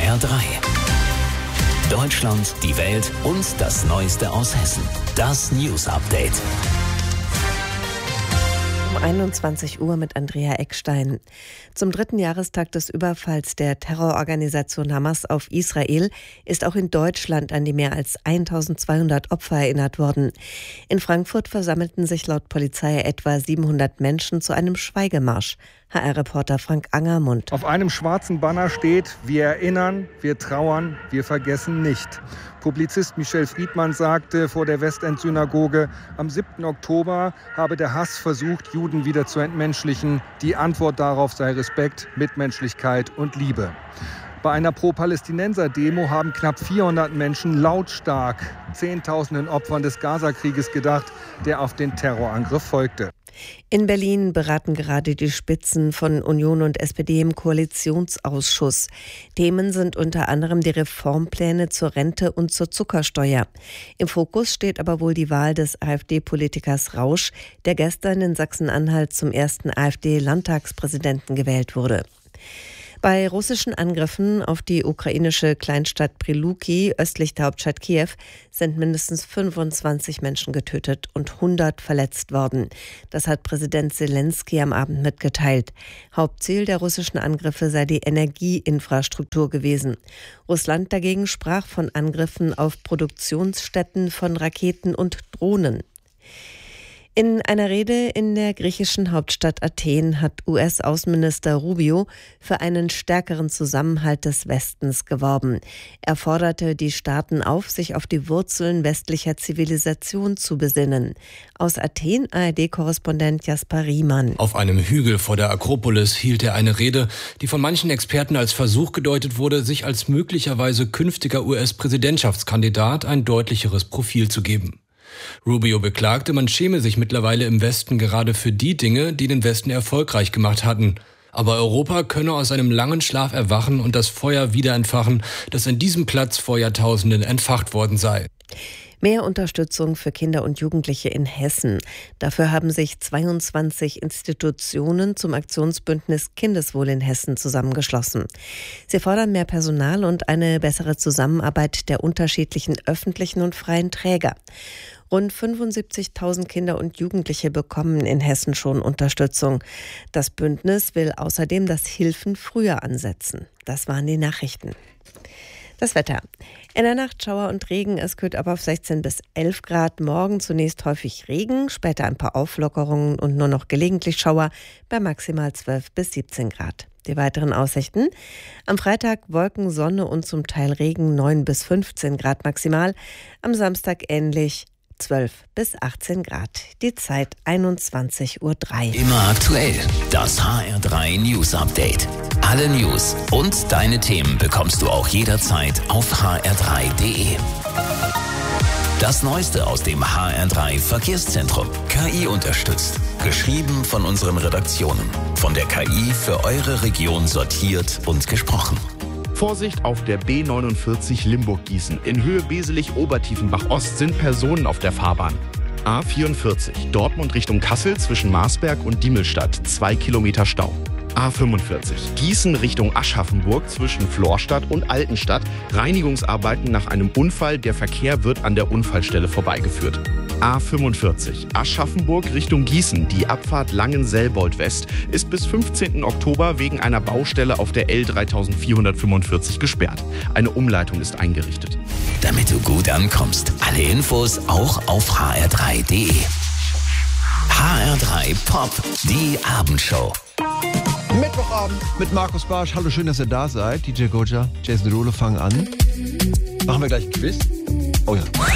HR3. Deutschland, die Welt und das Neueste aus Hessen. Das News Update. Um 21 Uhr mit Andrea Eckstein. Zum 3. Jahrestag des Überfalls der Terrororganisation Hamas auf Israel ist auch in Deutschland an die mehr als 1200 Opfer erinnert worden. In Frankfurt versammelten sich laut Polizei etwa 700 Menschen zu einem Schweigemarsch. HR-Reporter Frank Angermund. Auf einem schwarzen Banner steht: Wir erinnern, wir trauern, wir vergessen nicht. Publizist Michel Friedmann sagte vor der Westend-Synagoge, am 7. Oktober habe der Hass versucht, Juden wieder zu entmenschlichen. Die Antwort darauf sei Respekt, Mitmenschlichkeit und Liebe. Bei einer Pro-Palästinenser-Demo haben knapp 400 Menschen lautstark Zehntausenden Opfern des Gaza-Krieges gedacht, der auf den Terrorangriff folgte. In Berlin beraten gerade die Spitzen von Union und SPD im Koalitionsausschuss. Themen sind unter anderem die Reformpläne zur Rente und zur Zuckersteuer. Im Fokus steht aber wohl die Wahl des AfD-Politikers Rausch, der gestern in Sachsen-Anhalt zum ersten AfD-Landtagspräsidenten gewählt wurde. Bei russischen Angriffen auf die ukrainische Kleinstadt Priluki östlich der Hauptstadt Kiew sind mindestens 25 Menschen getötet und 100 verletzt worden. Das hat Präsident Zelensky am Abend mitgeteilt. Hauptziel der russischen Angriffe sei die Energieinfrastruktur gewesen. Russland dagegen sprach von Angriffen auf Produktionsstätten von Raketen und Drohnen. In einer Rede in der griechischen Hauptstadt Athen hat US-Außenminister Rubio für einen stärkeren Zusammenhalt des Westens geworben. Er forderte die Staaten auf, sich auf die Wurzeln westlicher Zivilisation zu besinnen. Aus Athen ARD-Korrespondent Jasper Riemann. Auf einem Hügel vor der Akropolis hielt er eine Rede, die von manchen Experten als Versuch gedeutet wurde, sich als möglicherweise künftiger US-Präsidentschaftskandidat ein deutlicheres Profil zu geben. Rubio beklagte, man schäme sich mittlerweile im Westen gerade für die Dinge, die den Westen erfolgreich gemacht hatten. Aber Europa könne aus einem langen Schlaf erwachen und das Feuer wieder entfachen, das an diesem Platz vor Jahrtausenden entfacht worden sei. Mehr Unterstützung für Kinder und Jugendliche in Hessen. Dafür haben sich 22 Institutionen zum Aktionsbündnis Kindeswohl in Hessen zusammengeschlossen. Sie fordern mehr Personal und eine bessere Zusammenarbeit der unterschiedlichen öffentlichen und freien Träger. Rund 75.000 Kinder und Jugendliche bekommen in Hessen schon Unterstützung. Das Bündnis will außerdem das Hilfen früher ansetzen. Das waren die Nachrichten. Das Wetter. In der Nacht Schauer und Regen, es kühlt ab auf 16 bis 11 Grad. Morgen zunächst häufig Regen, später ein paar Auflockerungen und nur noch gelegentlich Schauer bei maximal 12 bis 17 Grad. Die weiteren Aussichten: am Freitag Wolken, Sonne und zum Teil Regen, 9 bis 15 Grad maximal. Am Samstag ähnlich, 12 bis 18 Grad. Die Zeit 21:03 Uhr. Immer aktuell. Das HR3 News Update. Alle News und deine Themen bekommst du auch jederzeit auf hr3.de. Das Neueste aus dem HR3 Verkehrszentrum. KI unterstützt. Geschrieben von unseren Redaktionen. Von der KI für eure Region sortiert und gesprochen. Vorsicht auf der B49 Limburg-Gießen. In Höhe Beselich-Obertiefenbach-Ost sind Personen auf der Fahrbahn. A44 Dortmund Richtung Kassel zwischen Marsberg und Diemelstadt. 2 Kilometer Stau. A45 Gießen Richtung Aschaffenburg zwischen Florstadt und Altenstadt. Reinigungsarbeiten nach einem Unfall. Der Verkehr wird an der Unfallstelle vorbeigeführt. A45 Aschaffenburg Richtung Gießen. Die Abfahrt Langenselbold West ist bis 15. Oktober wegen einer Baustelle auf der L3445 gesperrt. Eine Umleitung ist eingerichtet. Damit du gut ankommst. Alle Infos auch auf hr3.de. HR3 Pop, die Abendshow. Mittwochabend mit Markus Barsch. Hallo, schön, dass ihr da seid. DJ Goja, Jason Derulo fangen an. Machen wir gleich ein Quiz? Oh ja.